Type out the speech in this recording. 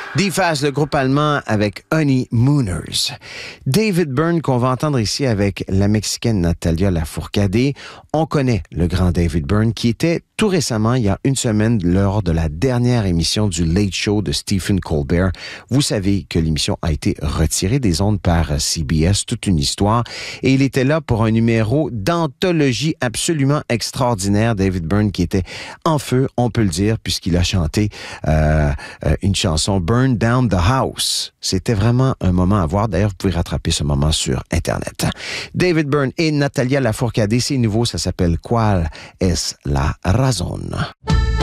D-Fast, le groupe allemand avec Honeymooners. David Byrne, qu'on va entendre ici avec la Mexicaine Natalia Lafourcade. On connaît le grand David Byrne qui était tout récemment, il y a une semaine, lors de la dernière émission du Late Show de Stephen Colbert. Vous savez que l'émission a été retirée des ondes par CBS, toute une histoire. Et il était là pour un numéro d'anthologie absolument extraordinaire. David Byrne qui était en feu, on peut le dire, puisqu'il a chanté une chanson Burn Down the House. C'était vraiment un moment à voir. D'ailleurs, vous pouvez rattraper ce moment sur Internet. David Byrne et Natalia Lafourcade, c'est nouveau, ça s'appelle Qual es la razón?